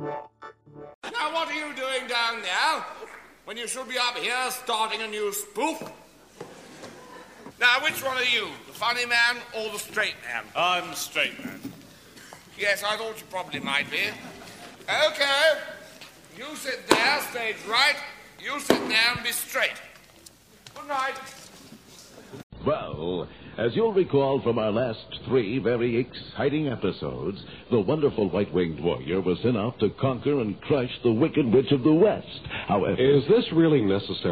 Now, what are you doing down there when you should be up here starting a new spoof? Now, which one are you, the funny man or the straight man? I'm the straight man. Yes, I thought you probably might be. Okay. You sit there, stage right. You sit there and be straight. Good night. Well, as you'll recall from our last 3 very exciting episodes, the wonderful white-winged warrior was sent out to conquer and crush the Wicked Witch of the West. However... Is this really necessary?